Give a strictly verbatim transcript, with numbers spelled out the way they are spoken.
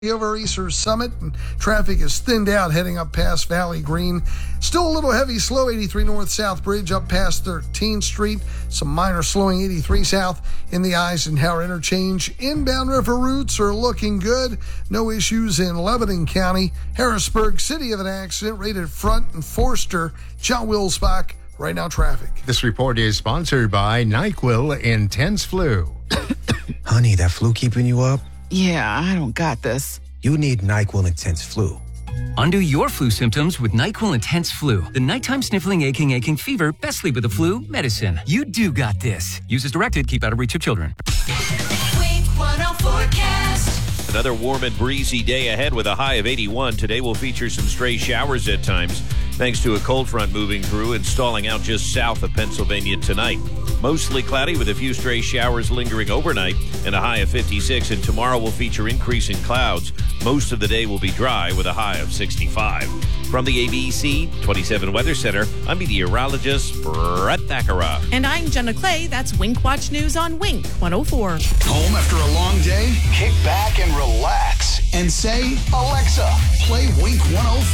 over Easter Summit, and traffic is thinned out heading up past Valley Green. Still a little heavy slow, eighty-three North South Bridge up past thirteenth Street. Some minor slowing, eighty-three South in the Eisenhower Interchange. Inbound river routes are looking good. No issues in Lebanon County. Harrisburg, city of an accident, rated front and Forster. John Wilsbach, right now traffic. This report is sponsored by NyQuil Intense Flu. Honey, that flu keeping you up? Yeah, I don't got this. You need NyQuil Intense Flu. Undo your flu symptoms with NyQuil Intense Flu. The nighttime sniffling, aching, aching fever, best sleep with the flu medicine. You do got this. Use as directed. Keep out of reach of children. Wink one oh forecast. Another warm and breezy day ahead with a high of eighty-one. Today will feature some stray showers at times, thanks to a cold front moving through and stalling out just south of Pennsylvania tonight. Mostly cloudy with a few stray showers lingering overnight and a high of fifty-six. And tomorrow will feature increasing clouds. Most of the day will be dry with a high of sixty-five. From the A B C twenty-seven Weather Center, I'm meteorologist Brett Thakara. And I'm Jenna Clay. That's Wink Watch News on Wink one oh four. Home after a long day? Kick back and relax and say, Alexa, play Wink one oh four.